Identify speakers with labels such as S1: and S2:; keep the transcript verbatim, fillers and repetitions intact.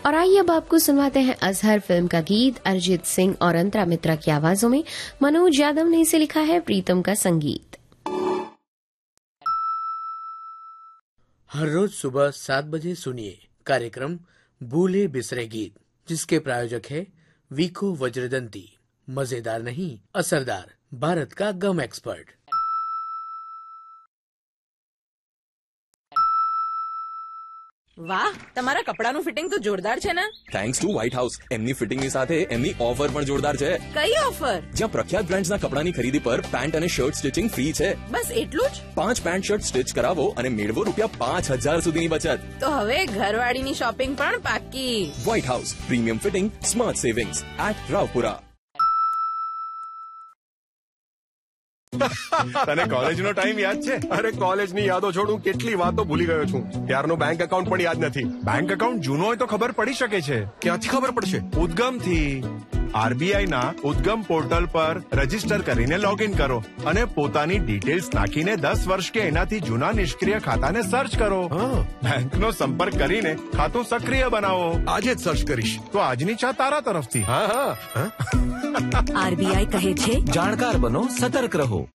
S1: और आइए अब आपको सुनवाते हैं अजहर फिल्म का गीत अरिजीत सिंह और अंतरा मित्रा की आवाजों में। मनोज यादव ने इसे लिखा है, प्रीतम का संगीत।
S2: हर रोज सुबह सात बजे सुनिए कार्यक्रम भूले बिसरे गीत, जिसके प्रायोजक है वीको वज्रदंती। मजेदार नहीं, असरदार, भारत का गम एक्सपर्ट।
S3: વાહ, તમારા કપડાનું ફિટિંગ તો જોરદાર છે ને.
S4: Thanks to white house. એમની ફિટિંગની સાથે એમની ઓફર પણ જોરદાર છે.
S3: કઈ ઓફર?
S4: જ્યાં પ્રખ્યાત બ્રાન્ડ્સના કપડાની ખરીદી પર પેન્ટ અને શર્ટ સ્ટિચિંગ ફ્રી છે.
S3: બસ એટલું જ?
S4: પાંચ પેન્ટ શર્ટ સ્ટિચ કરાવો અને મેળવો રૂપિયા પાંચ હજાર સુધીની બચત.
S3: તો હવે ઘરવાળીની શોપિંગ પણ પાક્કી.
S4: White house, premium fitting, smart savings at Raopura.
S5: તને કોલેજનો ટાઈમ યાદ છે? અરે કોલેજની યાદો છોડું, કેટલી વાતો ભૂલી ગયો છું. ત્યારનો બેંક એકાઉન્ટ પણ યાદ નથી. બેંક એકાઉન્ટ જૂનો હોય તો ખબર પડી શકે છે. ક્યાંથી ખબર પડશે? ઉદ્ગમથી. આરબીઆઈ ના ઉદ્ગમ પોર્ટલ પર રજીસ્ટર કરીને લોગિન કરો અને પોતાની ડિટેલ્સ નાખીને દસ વર્ષ કે એનાથી જૂના નિષ્ક્રિય ખાતાને સર્ચ કરો. બેંકનો સંપર્ક કરીને ખાતું સક્રિય બનાવો. આજે જ સર્ચ કરીશ. તો આજની ચા તારા તરફથી. હા હા.
S6: આરબીઆઈ કહે છે,
S7: જાણકાર બનો, સતર્ક રહો.